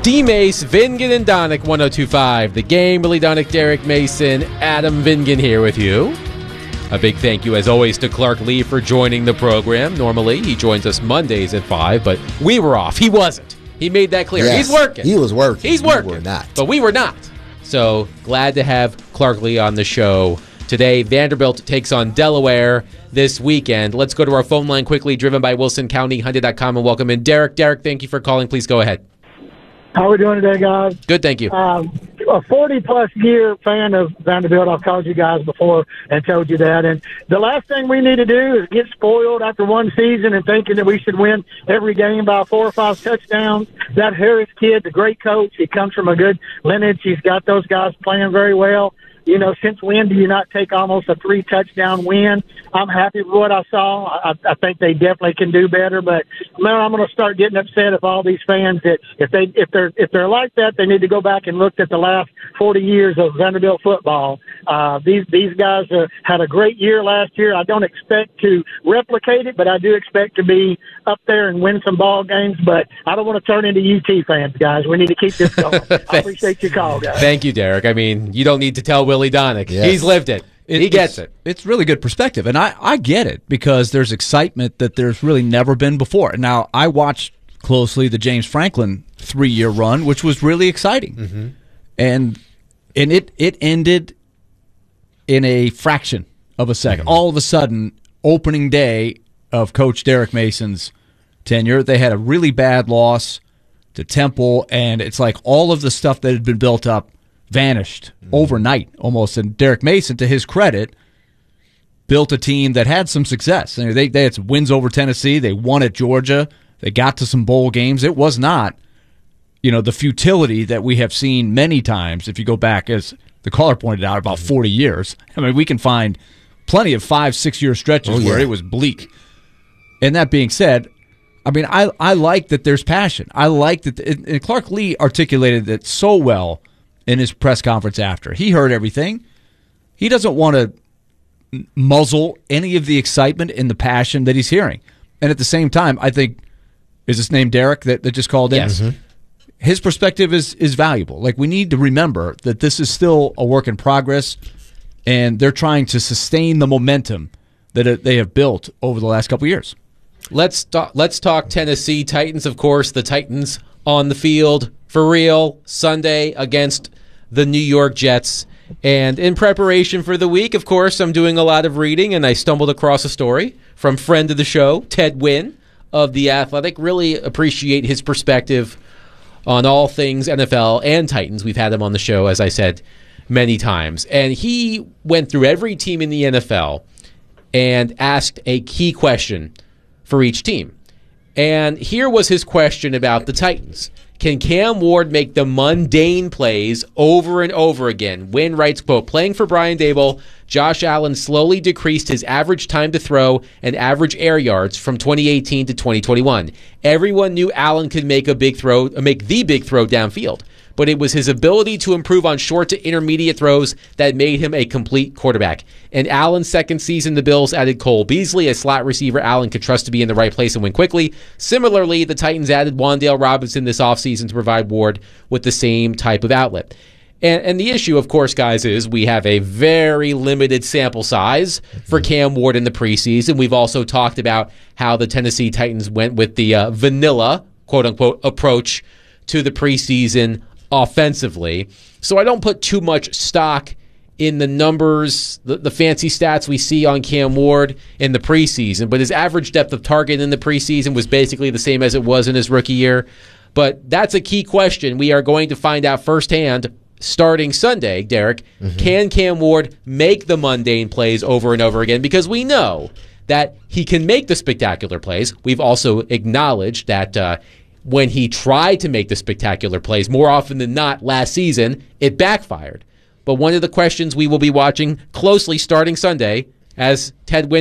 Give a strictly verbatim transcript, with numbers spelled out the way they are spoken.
D-Mace, Vingan, and Donick, one oh two point five. The Game, Billy Donick, Derek Mason, Adam Vingan here with you. A big thank you, as always, to Clark Lee for joining the program. Normally, he joins us Mondays at five, but we were off. He wasn't. He made that clear. Yes, He's working. He was working. He's working. We were not. But we were not. So, glad to have Clark Lee on the show today. Vanderbilt takes on Delaware this weekend. Let's go to our phone line quickly, driven by Wilson County Hyundai dot com, and welcome in Derek. Derek, thank you for calling. Please go ahead. How are we doing today, guys? Good, thank you. Um, a forty-plus year fan of Vanderbilt. I've called you guys before and told you that. And the last thing we need to do is get spoiled after one season and thinking that we should win every game by four or five touchdowns. That Harris kid's a great coach. He comes from a good lineage. He's got those guys playing very well. You know, since when do you not take almost a three-touchdown win? I'm happy with what I saw. I, I think they definitely can do better. But man, I'm going to start getting upset if all these fans that if they if they're if they're like that, they need to go back and look at the last forty years of Vanderbilt football. Uh, these these guys uh, had a great year last year. I don't expect to replicate it, but I do expect to be up there and win some ball games. But I don't want to turn into U T fans, guys. We need to keep this going. I appreciate your call, guys. Thank you, Derek. I mean, you don't need to tell Willie Donick. Yes. He's lived it. It, he gets it's, it. It's really good perspective, and I, I get it because there's excitement that there's really never been before. Now, I watched closely the James Franklin three-year run, which was really exciting, mm-hmm. and and it it ended in a fraction of a second. Mm-hmm. All of a sudden, opening day of Coach Derek Mason's tenure, they had a really bad loss to Temple, and it's like all of the stuff that had been built up vanished mm-hmm. overnight almost. And Derek Mason, to his credit, built a team that had some success. And they, they had some wins over Tennessee. They won at Georgia. They got to some bowl games. It was not, you know, the futility that we have seen many times if you go back, as the caller pointed out, about forty years. I mean, we can find plenty of five, six-year stretches oh, yeah. where it was bleak. And that being said, I mean, I, I like that there's passion. I like that, and Clark Lee articulated that so well in his press conference after. He heard everything. He doesn't want to muzzle any of the excitement and the passion that he's hearing. And at the same time, I think, is this name Derek that, that just called in? Yes. Mm-hmm. His perspective is, is valuable. Like, we need to remember that this is still a work in progress, and they're trying to sustain the momentum that they have built over the last couple of years. Let's talk, let's talk Tennessee Titans, of course. The Titans on the field for real Sunday against the New York Jets. And in preparation for the week, of course, I'm doing a lot of reading, and I stumbled across a story from friend of the show, Ted Wynn of The Athletic. Really appreciate his perspective on all things N F L and Titans. We've had him on the show, as I said, many times. And he went through every team in the N F L and asked a key question for each team. And here was his question about the Titans. Can Cam Ward make the mundane plays over and over again? Wynn writes, quote, playing for Brian Daboll, Josh Allen slowly decreased his average time to throw and average air yards from twenty eighteen to twenty twenty-one. Everyone knew Allen could make a big throw, make the big throw downfield, but it was his ability to improve on short to intermediate throws that made him a complete quarterback. In Allen's second season, the Bills added Cole Beasley, a slot receiver Allen could trust to be in the right place and win quickly. Similarly, the Titans added Wan'Dale Robinson this offseason to provide Ward with the same type of outlet. And, and the issue, of course, guys, is we have a very limited sample size for Cam Ward in the preseason. We've also talked about how the Tennessee Titans went with the uh, vanilla, quote-unquote, approach to the preseason offensively. So I don't put too much stock in the numbers, the, the fancy stats we see on Cam Ward in the preseason, but his average depth of target in the preseason was basically the same as it was in his rookie year. But that's a key question we are going to find out firsthand starting Sunday, Derek. Mm-hmm. Can Cam Ward make the mundane plays over and over again? Because we know that he can make the spectacular plays. We've also acknowledged that uh, when he tried to make the spectacular plays, more often than not last season, it backfired. But one of the questions we will be watching closely starting Sunday, as Ted Wynn